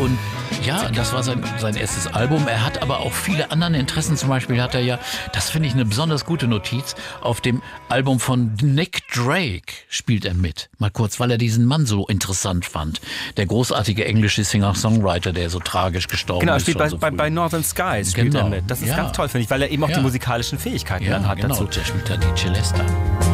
Und ja, das war sein erstes Album. Er hat aber auch viele andere Interessen. Zum Beispiel hat er ja, das finde ich eine besonders gute Notiz, auf dem Album von Nick Drake spielt er mit. Mal kurz, weil er diesen Mann so interessant fand. Der großartige englische Singer-Songwriter, der so tragisch gestorben ist. Genau, er spielt bei Northern Skies spielt er mit. Das ist ganz toll, finde ich, weil er eben auch die musikalischen Fähigkeiten dann hat dazu. Der spielt da die Celesta.